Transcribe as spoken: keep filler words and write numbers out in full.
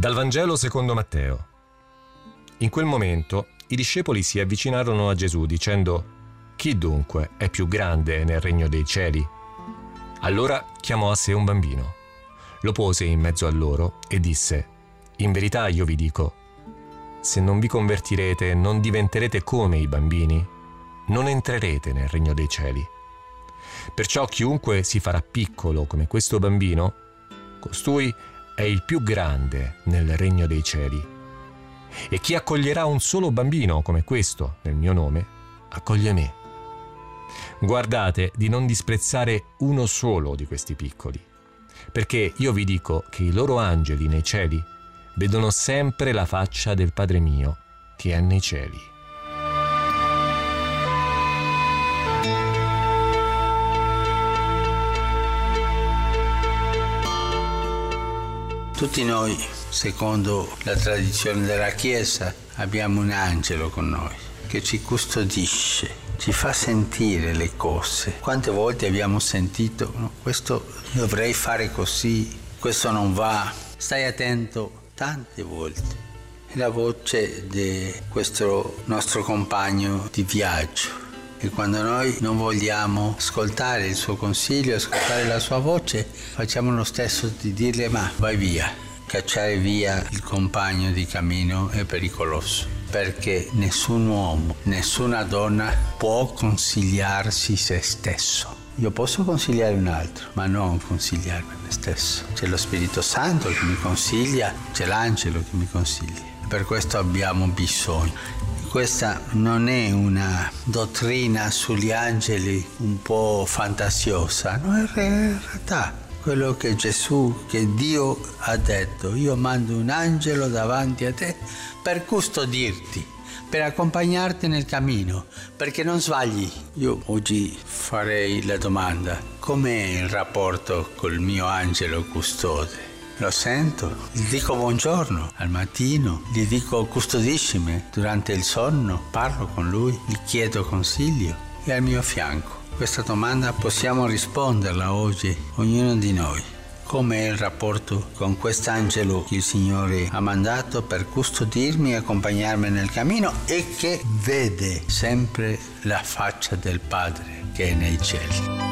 Dal Vangelo secondo Matteo. In quel momento i discepoli si avvicinarono a Gesù dicendo: «Chi dunque è più grande nel regno dei cieli?» Allora chiamò a sé un bambino, lo pose in mezzo a loro e disse: «In verità io vi dico, se non vi convertirete e non diventerete come i bambini, non entrerete nel regno dei cieli. Perciò chiunque si farà piccolo come questo bambino, costui è il più grande nel regno dei cieli. E chi accoglierà un solo bambino come questo nel mio nome, accoglie me. Guardate di non disprezzare uno solo di questi piccoli, perché io vi dico che i loro angeli nei cieli vedono sempre la faccia del Padre mio che è nei cieli». Tutti noi, secondo la tradizione della Chiesa, abbiamo un angelo con noi che ci custodisce, ci fa sentire le cose. Quante volte abbiamo sentito: no, questo dovrei fare così, questo non va, stai attento. Tante volte è la voce di questo nostro compagno di viaggio. E quando noi non vogliamo ascoltare il suo consiglio, ascoltare la sua voce, facciamo lo stesso di dirle: ma vai via. Cacciare via il compagno di cammino è pericoloso, perché nessun uomo, nessuna donna può consigliarsi se stesso. Io posso consigliare un altro, ma non consigliarmi me stesso. C'è lo Spirito Santo che mi consiglia, c'è l'angelo che mi consiglia. Per questo abbiamo bisogno. Questa non è una dottrina sugli angeli un po' fantasiosa, no, è in realtà quello che Gesù, che Dio ha detto: io mando un angelo davanti a te per custodirti, per accompagnarti nel cammino, perché non sbagli. Io oggi farei la domanda: com'è il rapporto col mio angelo custode? Lo sento, gli dico buongiorno al mattino, gli dico custodiscimi durante il sonno, parlo con lui, gli chiedo consiglio, è al mio fianco. Questa domanda possiamo risponderla oggi, ognuno di noi. Com'è il rapporto con quest'angelo che il Signore ha mandato per custodirmi e accompagnarmi nel cammino e che vede sempre la faccia del Padre che è nei cieli?